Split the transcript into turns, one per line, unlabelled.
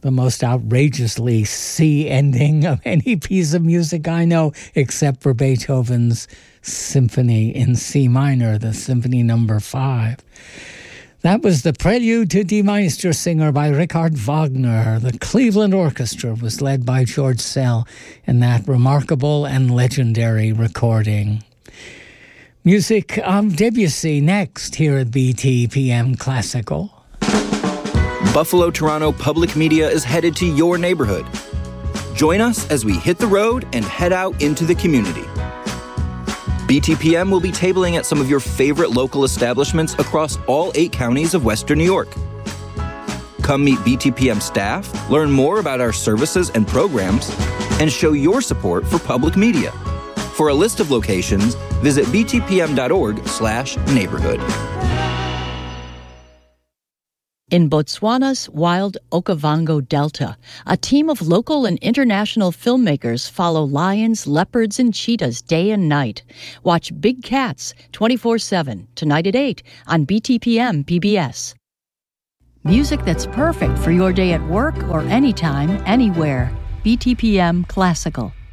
the most outrageously C ending of any piece of music I know, except for Beethoven's Symphony in C minor, the Symphony Number 5. That was the Prelude to Die Meistersinger by Richard Wagner. The Cleveland Orchestra was led by George Szell in that remarkable and legendary recording. Music of Debussy next here at BTPM Classical.
Buffalo Toronto Public Media is headed to your neighborhood. Join us as we hit the road and head out into the community. BTPM will be tabling at some of your favorite local establishments across all 8 counties of Western New York. Come meet BTPM staff, learn more about our services and programs, and show your support for public media. For a list of locations, visit btpm.org/neighborhood.
In Botswana's wild Okavango Delta, a team of local and international filmmakers follow lions, leopards, and cheetahs day and night. Watch Big Cats 24/7, tonight at 8 on BTPM PBS. Music that's perfect for your day at work or anytime, anywhere. BTPM Classical.